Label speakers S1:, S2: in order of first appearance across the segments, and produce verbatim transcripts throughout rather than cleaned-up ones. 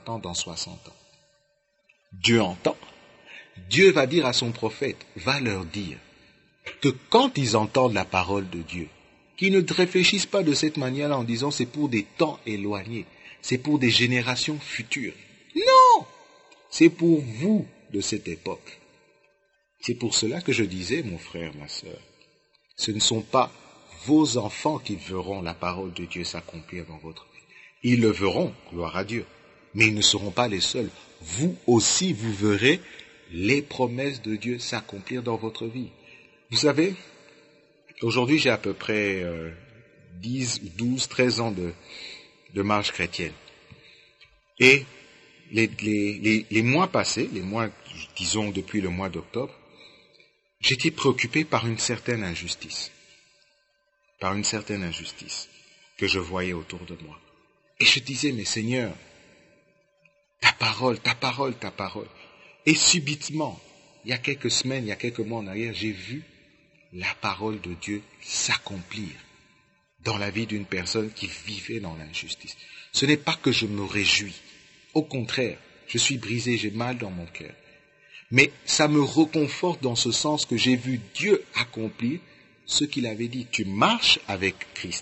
S1: ans, dans soixante ans. Dieu entend. Dieu va dire à son prophète, va leur dire que quand ils entendent la parole de Dieu, qu'ils ne réfléchissent pas de cette manière-là en disant c'est pour des temps éloignés, c'est pour des générations futures. Non! C'est pour vous de cette époque. C'est pour cela que je disais, mon frère, ma sœur, ce ne sont pas vos enfants qui verront la parole de Dieu s'accomplir dans votre vie. Ils le verront, gloire à Dieu, mais ils ne seront pas les seuls. Vous aussi, vous verrez les promesses de Dieu s'accomplir dans votre vie. Vous savez, aujourd'hui j'ai à peu près euh, dix, douze, treize ans de, de marche chrétienne. Et les, les, les, les mois passés, les mois, disons depuis le mois d'octobre, j'étais préoccupé par une certaine injustice. Par une certaine injustice que je voyais autour de moi. Et je disais, mais Seigneur, ta parole, ta parole, ta parole. Et subitement, il y a quelques semaines, il y a quelques mois en arrière, j'ai vu la parole de Dieu s'accomplir dans la vie d'une personne qui vivait dans l'injustice. Ce n'est pas que je me réjouis. Au contraire, je suis brisé, j'ai mal dans mon cœur. Mais ça me reconforte dans ce sens que j'ai vu Dieu accomplir ce qu'il avait dit. Tu marches avec Christ,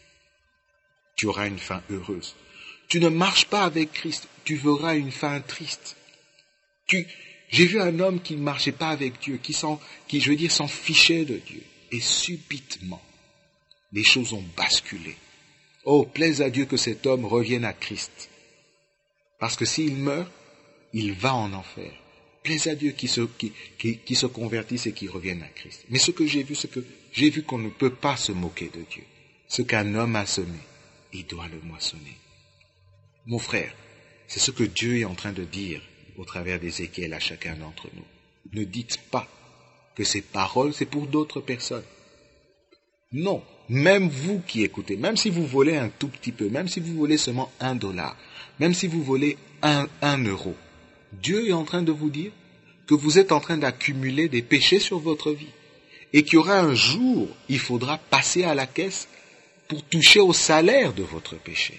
S1: tu auras une fin heureuse. Tu ne marches pas avec Christ, tu verras une fin triste. Tu, j'ai vu un homme qui ne marchait pas avec Dieu, qui, s'en, qui je veux dire, s'en fichait de Dieu. Et subitement, les choses ont basculé. Oh, plaise à Dieu que cet homme revienne à Christ. Parce que s'il meurt, il va en enfer. Plaise à Dieu qu'il se, qui, qui, qui se convertisse et qu'il revienne à Christ. Mais ce que j'ai vu, c'est que j'ai vu qu'on ne peut pas se moquer de Dieu. Ce qu'un homme a semé, il doit le moissonner. Mon frère, c'est ce que Dieu est en train de dire au travers d'Ézéchiel à chacun d'entre nous. Ne dites pas que ces paroles, c'est pour d'autres personnes. Non, même vous qui écoutez, même si vous volez un tout petit peu, même si vous volez seulement un dollar, même si vous volez un, un euro, Dieu est en train de vous dire que vous êtes en train d'accumuler des péchés sur votre vie et qu'il y aura un jour, il faudra passer à la caisse pour toucher au salaire de votre péché.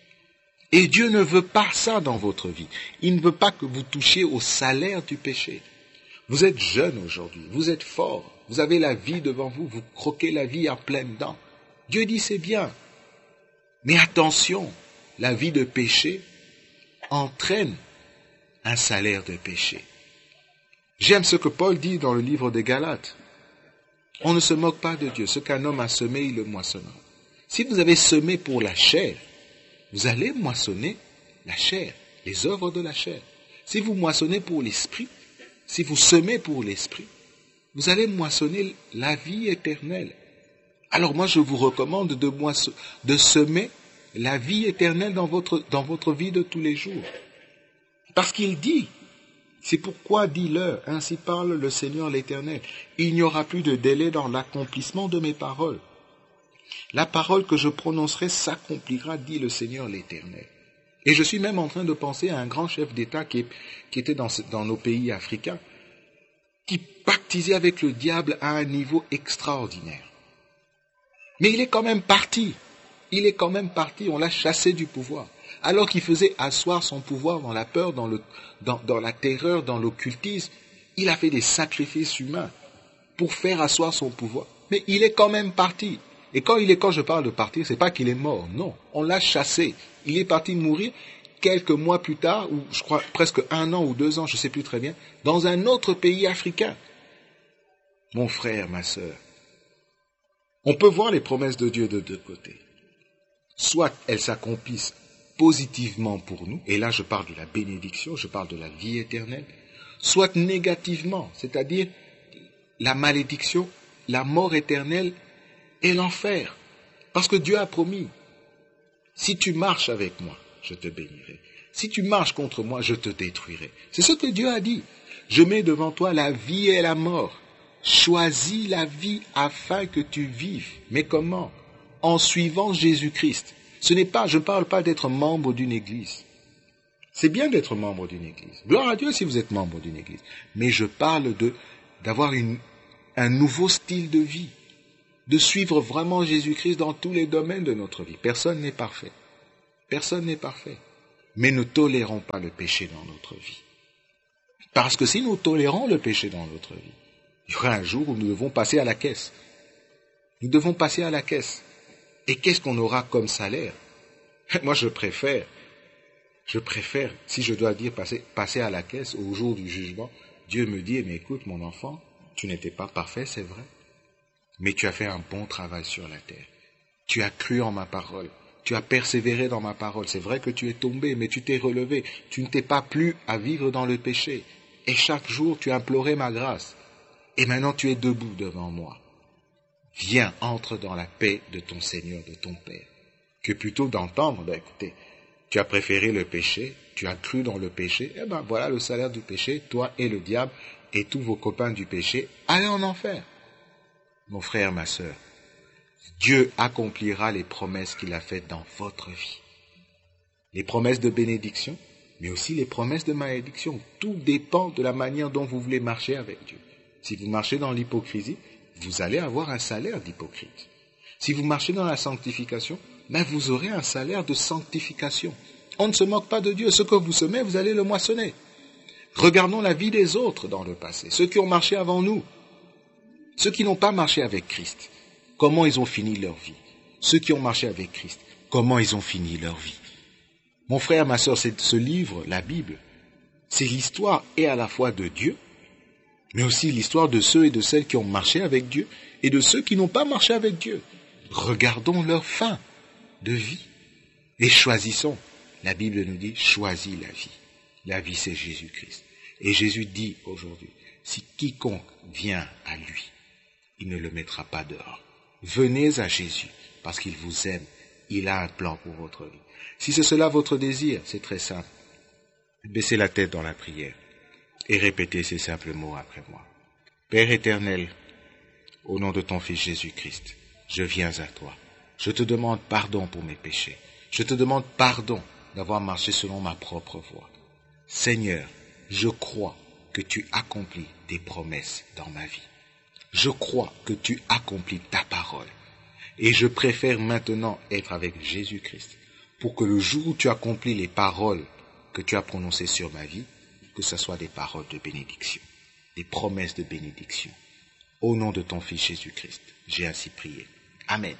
S1: Et Dieu ne veut pas ça dans votre vie. Il ne veut pas que vous touchiez au salaire du péché. Vous êtes jeune aujourd'hui, vous êtes fort, vous avez la vie devant vous, vous croquez la vie à pleines dents. Dieu dit c'est bien. Mais attention, la vie de péché entraîne un salaire de péché. J'aime ce que Paul dit dans le livre des Galates. On ne se moque pas de Dieu. Ce qu'un homme a semé, il le moissonnera. Si vous avez semé pour la chair, vous allez moissonner la chair, les œuvres de la chair. Si vous moissonnez pour l'esprit, si vous semez pour l'esprit, vous allez moissonner la vie éternelle. Alors moi, je vous recommande de, moisso- de semer la vie éternelle dans votre, dans votre vie de tous les jours. Parce qu'il dit, c'est pourquoi dis-leur, ainsi parle le Seigneur l'Éternel, il n'y aura plus de délai dans l'accomplissement de mes paroles. La parole que je prononcerai s'accomplira, dit le Seigneur l'Éternel. Et je suis même en train de penser à un grand chef d'État qui, qui était dans, dans nos pays africains, qui pactisait avec le diable à un niveau extraordinaire. Mais il est quand même parti. Il est quand même parti, on l'a chassé du pouvoir. Alors qu'il faisait asseoir son pouvoir dans la peur, dans, le, dans, dans la terreur, dans l'occultisme, il a fait des sacrifices humains pour faire asseoir son pouvoir. Mais il est quand même parti. Et quand il est, quand je parle de partir, c'est pas qu'il est mort, non. On l'a chassé. Il est parti mourir quelques mois plus tard, ou je crois presque un an ou deux ans, je sais plus très bien, dans un autre pays africain. Mon frère, ma sœur, on peut voir les promesses de Dieu de deux côtés. Soit elles s'accomplissent positivement pour nous, et là je parle de la bénédiction, je parle de la vie éternelle, soit négativement, c'est-à-dire la malédiction, la mort éternelle et l'enfer. Parce que Dieu a promis, si tu marches avec moi, je te bénirai. Si tu marches contre moi, je te détruirai. C'est ce que Dieu a dit. Je mets devant toi la vie et la mort. Choisis la vie afin que tu vives. Mais comment? En suivant Jésus-Christ. Ce n'est pas, je ne parle pas d'être membre d'une église. C'est bien d'être membre d'une église. Gloire à Dieu si vous êtes membre d'une église. Mais je parle de, d'avoir une, un nouveau style de vie. De suivre vraiment Jésus-Christ dans tous les domaines de notre vie. Personne n'est parfait. Personne n'est parfait. Mais ne tolérons pas le péché dans notre vie. Parce que si nous tolérons le péché dans notre vie, il y aura un jour où nous devons passer à la caisse. Nous devons passer à la caisse. Et qu'est-ce qu'on aura comme salaire? Moi, je préfère, je préfère, si je dois dire passer, passer à la caisse au jour du jugement, Dieu me dit, mais écoute, mon enfant, tu n'étais pas parfait, c'est vrai, mais tu as fait un bon travail sur la terre. Tu as cru en ma parole. Tu as persévéré dans ma parole. C'est vrai que tu es tombé, mais tu t'es relevé. Tu ne t'es pas plu à vivre dans le péché. Et chaque jour, tu as imploré ma grâce. Et maintenant, tu es debout devant moi. Viens, entre dans la paix de ton Seigneur, de ton Père. Que plutôt d'entendre, ben écoutez, tu as préféré le péché, tu as cru dans le péché, eh ben voilà le salaire du péché, toi et le diable et tous vos copains du péché, allez en enfer. Mon frère, ma sœur, Dieu accomplira les promesses qu'il a faites dans votre vie. Les promesses de bénédiction, mais aussi les promesses de malédiction. Tout dépend de la manière dont vous voulez marcher avec Dieu. Si vous marchez dans l'hypocrisie, vous allez avoir un salaire d'hypocrite. Si vous marchez dans la sanctification, ben vous aurez un salaire de sanctification. On ne se moque pas de Dieu. Ce que vous semez, vous allez le moissonner. Regardons la vie des autres dans le passé, ceux qui ont marché avant nous, ceux qui n'ont pas marché avec Christ. Comment ils ont fini leur vie? Ceux qui ont marché avec Christ, comment ils ont fini leur vie? Mon frère, ma sœur, c'est ce livre, la Bible, c'est l'histoire et à la fois de Dieu, mais aussi l'histoire de ceux et de celles qui ont marché avec Dieu et de ceux qui n'ont pas marché avec Dieu. Regardons leur fin de vie et choisissons. La Bible nous dit, choisis la vie. La vie, c'est Jésus-Christ. Et Jésus dit aujourd'hui, si quiconque vient à lui, il ne le mettra pas dehors. Venez à Jésus, parce qu'il vous aime. Il a un plan pour votre vie. Si c'est cela votre désir, c'est très simple. Baissez la tête dans la prière et répétez ces simples mots après moi. Père éternel, au nom de ton Fils Jésus-Christ, je viens à toi. Je te demande pardon pour mes péchés. Je te demande pardon d'avoir marché selon ma propre voie. Seigneur, je crois que tu accomplis des promesses dans ma vie. Je crois que tu accomplis ta parole. Et je préfère maintenant être avec Jésus-Christ pour que le jour où tu accomplis les paroles que tu as prononcées sur ma vie, que ce soit des paroles de bénédiction, des promesses de bénédiction. Au nom de ton Fils Jésus-Christ, j'ai ainsi prié. Amen.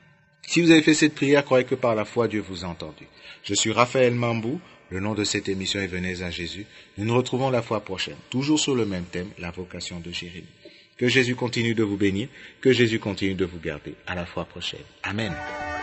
S1: Si vous avez fait cette prière, croyez que par la foi, Dieu vous a entendu. Je suis Raphaël Mambou. Le nom de cette émission est Venez à Jésus. Nous nous retrouvons la fois prochaine, toujours sur le même thème, la vocation de Jérémie. Que Jésus continue de vous bénir, que Jésus continue de vous garder. À la fois prochaine. Amen.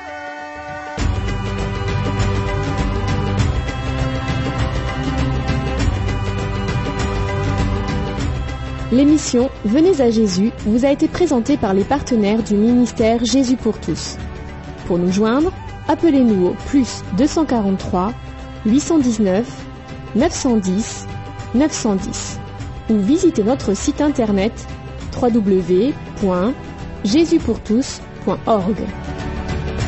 S2: L'émission Venez à Jésus vous a été présentée par les partenaires du ministère Jésus pour tous. Pour nous joindre, appelez-nous au plus deux cent quarante-trois, huit cent dix-neuf, neuf cent dix, neuf cent dix ou visitez notre site internet w w w point jésus pour tous point org.